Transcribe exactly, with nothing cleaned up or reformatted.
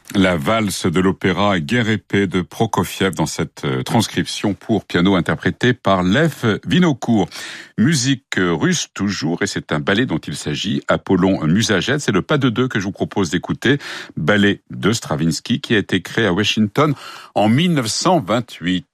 La valse de l'opéra Guerre et paix de Prokofiev dans cette transcription pour piano interprétée par Lev Vinokour. Musique russe toujours, et c'est un ballet dont il s'agit, Apollon Musagète. C'est le pas de deux que je vous propose d'écouter, ballet de Stravinsky qui a été créé à Washington en mille neuf cent vingt-huit.